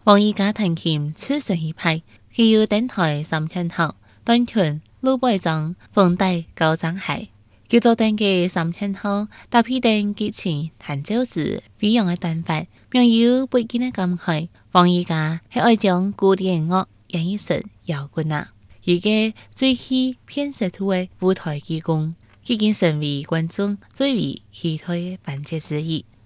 王依家彈琴此神一派，佢有登台3天後，單團陸北莊鳳帶高張海。佢做登嘅3天後，大批登激情彈奏時飛揚嘅彈法，名有不盡嘅感慨。王依家係愛將古典樂演繹成搖滾啊！而家最起偏食圖嘅舞台技工，已經成為觀眾最為期待嘅環節之一。